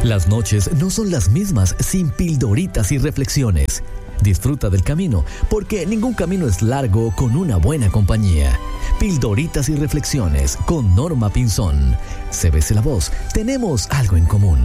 Las noches no son las mismas sin pildoritas y reflexiones. Disfruta del camino, porque ningún camino es largo con una buena compañía. Pildoritas y reflexiones con Norma Pinzón. CBC La Voz, tenemos algo en común.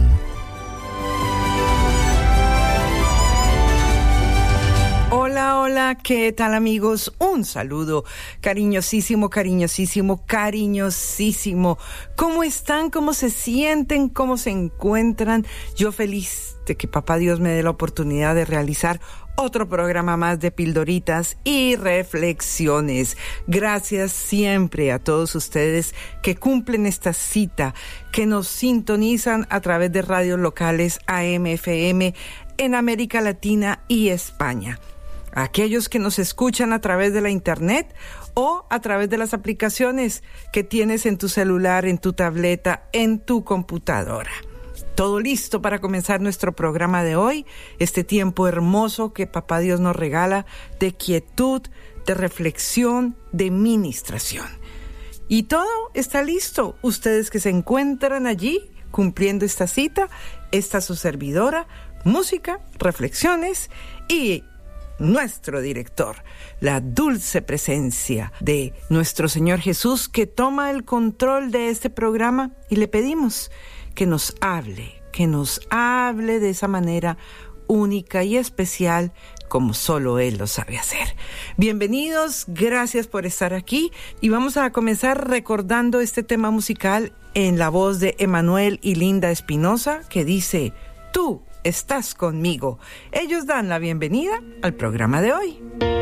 Hola, hola, ¿qué tal, amigos? Un saludo cariñosísimo, cariñosísimo, cariñosísimo. ¿Cómo están? ¿Cómo se sienten? ¿Cómo se encuentran? Yo feliz de que Papá Dios me dé la oportunidad de realizar otro programa más de pildoritas y reflexiones. Gracias siempre a todos ustedes que cumplen esta cita, que nos sintonizan a través de radios locales AM, FM en América Latina y España. Aquellos que nos escuchan a través de la internet o a través de las aplicaciones que tienes en tu celular, en tu tableta, en tu computadora. Todo listo para comenzar nuestro programa de hoy, este tiempo hermoso que Papá Dios nos regala de quietud, de reflexión, de ministración. Y todo está listo. Ustedes que se encuentran allí cumpliendo esta cita, está su servidora, música, reflexiones y nuestro director, la dulce presencia de nuestro Señor Jesús, que toma el control de este programa, y le pedimos que nos hable de esa manera única y especial como solo Él lo sabe hacer. Bienvenidos, gracias por estar aquí, y vamos a comenzar recordando este tema musical en la voz de Emanuel y Linda Espinosa, que dice: Tú estás conmigo. Ellos dan la bienvenida al programa de hoy.